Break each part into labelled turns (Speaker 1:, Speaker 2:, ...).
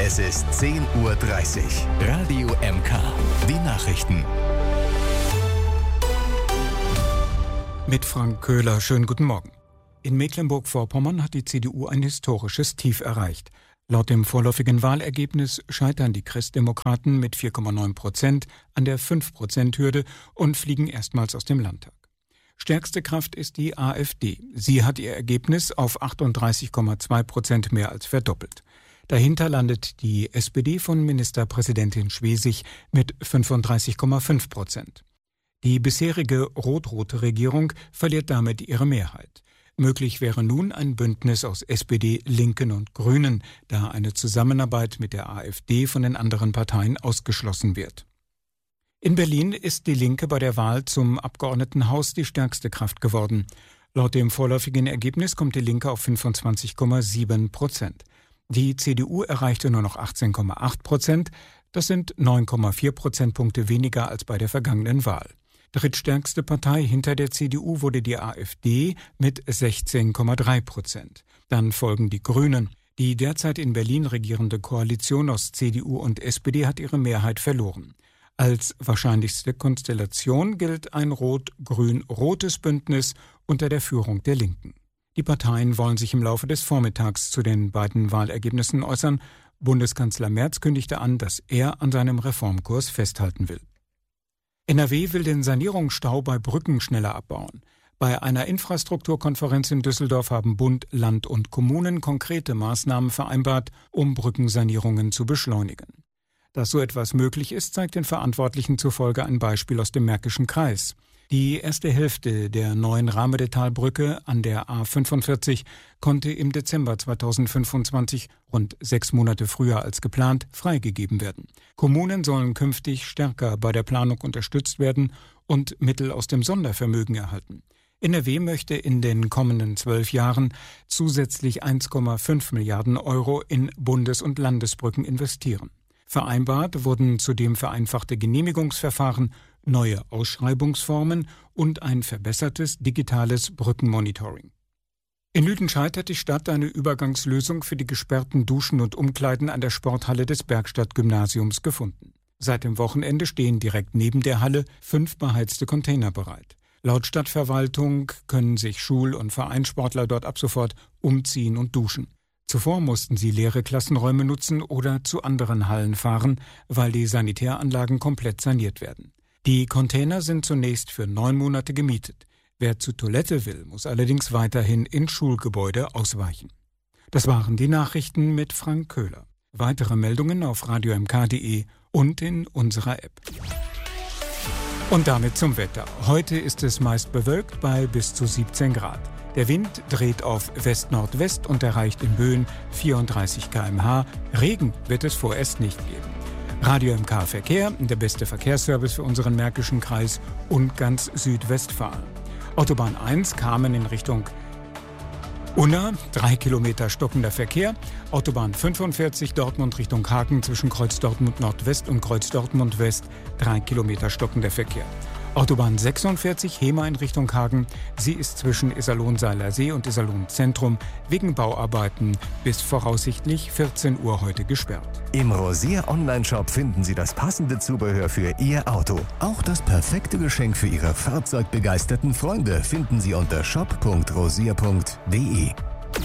Speaker 1: Es ist 10:30 Uhr. Radio MK. Die Nachrichten.
Speaker 2: Mit Frank Köhler, schönen guten Morgen. In Mecklenburg-Vorpommern hat die CDU ein historisches Tief erreicht. Laut dem vorläufigen Wahlergebnis scheitern die Christdemokraten mit 4,9% an der 5%-Hürde und fliegen erstmals aus dem Landtag. Stärkste Kraft ist die AfD. Sie hat ihr Ergebnis auf 38,2% mehr als verdoppelt. Dahinter landet die SPD von Ministerpräsidentin Schwesig mit 35,5%. Die bisherige rot-rote Regierung verliert damit ihre Mehrheit. Möglich wäre nun ein Bündnis aus SPD, Linken und Grünen, da eine Zusammenarbeit mit der AfD von den anderen Parteien ausgeschlossen wird. In Berlin ist die Linke bei der Wahl zum Abgeordnetenhaus die stärkste Kraft geworden. Laut dem vorläufigen Ergebnis kommt die Linke auf 25,7%. Die CDU erreichte nur noch 18,8%. Das sind 9,4 Prozentpunkte weniger als bei der vergangenen Wahl. Drittstärkste Partei hinter der CDU wurde die AfD mit 16,3%. Dann folgen die Grünen. Die derzeit in Berlin regierende Koalition aus CDU und SPD hat ihre Mehrheit verloren. Als wahrscheinlichste Konstellation gilt ein rot-grün-rotes Bündnis unter der Führung der Linken. Die Parteien wollen sich im Laufe des Vormittags zu den beiden Wahlergebnissen äußern. Bundeskanzler Merz kündigte an, dass er an seinem Reformkurs festhalten will. NRW will den Sanierungsstau bei Brücken schneller abbauen. Bei einer Infrastrukturkonferenz in Düsseldorf haben Bund, Land und Kommunen konkrete Maßnahmen vereinbart, um Brückensanierungen zu beschleunigen. Dass so etwas möglich ist, zeigt den Verantwortlichen zufolge ein Beispiel aus dem Märkischen Kreis. Die erste Hälfte der neuen Rahmedetalbrücke an der A45 konnte im Dezember 2025, rund 6 Monate früher als geplant, freigegeben werden. Kommunen sollen künftig stärker bei der Planung unterstützt werden und Mittel aus dem Sondervermögen erhalten. NRW möchte in den kommenden 12 Jahren zusätzlich 1,5 Milliarden Euro in Bundes- und Landesbrücken investieren. Vereinbart wurden zudem vereinfachte Genehmigungsverfahren, neue Ausschreibungsformen und ein verbessertes digitales Brückenmonitoring. In Lüdenscheid hat die Stadt eine Übergangslösung für die gesperrten Duschen und Umkleiden an der Sporthalle des Bergstadt-Gymnasiums gefunden. Seit dem Wochenende stehen direkt neben der Halle 5 beheizte Container bereit. Laut Stadtverwaltung können sich Schul- und Vereinssportler dort ab sofort umziehen und duschen. Zuvor mussten sie leere Klassenräume nutzen oder zu anderen Hallen fahren, weil die Sanitäranlagen komplett saniert werden. Die Container sind zunächst für 9 Monate gemietet. Wer zur Toilette will, muss allerdings weiterhin in Schulgebäude ausweichen. Das waren die Nachrichten mit Frank Köhler. Weitere Meldungen auf radiomk.de und in unserer App. Und damit zum Wetter. Heute ist es meist bewölkt bei bis zu 17 Grad. Der Wind dreht auf West-Nordwest und erreicht in Böen 34 km/h. Regen wird es vorerst nicht geben. Radio MK Verkehr, der beste Verkehrsservice für unseren Märkischen Kreis und ganz Südwestfalen. Autobahn 1 Kamen in Richtung Unna, 3 Kilometer stockender Verkehr. Autobahn 45 Dortmund Richtung Hagen zwischen Kreuz Dortmund Nordwest und Kreuz Dortmund West, 3 Kilometer stockender Verkehr. Autobahn 46 Hema in Richtung Hagen. Sie ist zwischen Iserlohn-Seiler See und Iserlohn-Zentrum wegen Bauarbeiten bis voraussichtlich 14 Uhr heute gesperrt.
Speaker 1: Im Rosier Online-Shop finden Sie das passende Zubehör für Ihr Auto. Auch das perfekte Geschenk für Ihre fahrzeugbegeisterten Freunde finden Sie unter shop.rosier.de.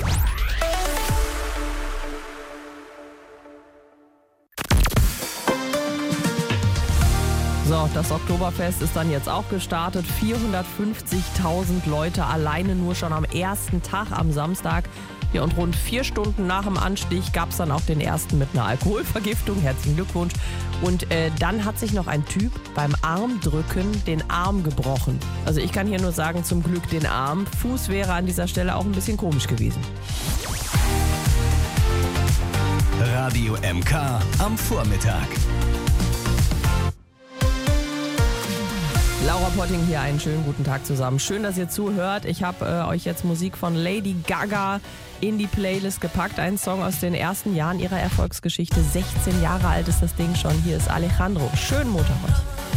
Speaker 3: So, das Oktoberfest ist dann jetzt auch gestartet. 450.000 Leute alleine nur schon am ersten Tag am Samstag. Ja, und rund 4 Stunden nach dem Anstich gab es dann auch den ersten mit einer Alkoholvergiftung. Herzlichen Glückwunsch. Und dann hat sich noch ein Typ beim Armdrücken den Arm gebrochen. Also ich kann hier nur sagen, zum Glück den Arm. Fuß wäre an dieser Stelle auch ein bisschen komisch gewesen.
Speaker 1: Radio MK am Vormittag.
Speaker 3: Laura Potting hier, einen schönen guten Tag zusammen. Schön, dass ihr zuhört. Ich habe euch jetzt Musik von Lady Gaga in die Playlist gepackt. Ein Song aus den ersten Jahren ihrer Erfolgsgeschichte. 16 Jahre alt ist das Ding schon. Hier ist Alejandro. Schönen Montag euch.